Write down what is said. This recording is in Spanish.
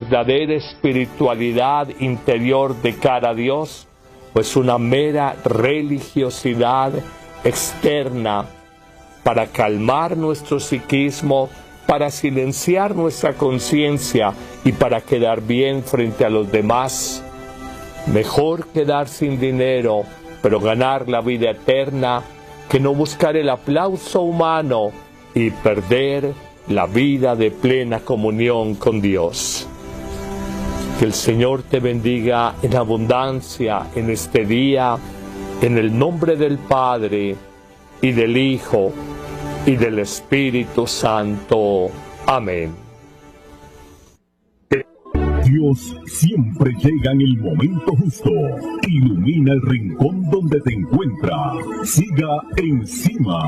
verdadera espiritualidad interior de cara a Dios, pues una mera religiosidad externa para calmar nuestro psiquismo, para silenciar nuestra conciencia y para quedar bien frente a los demás. Mejor quedar sin dinero, pero ganar la vida eterna, que no buscar el aplauso humano y perder la vida de plena comunión con Dios. Que el Señor te bendiga en abundancia en este día, en el nombre del Padre, y del Hijo, y del Espíritu Santo. Amén. Dios siempre llega en el momento justo. Ilumina el rincón donde te encuentras. Siga encima.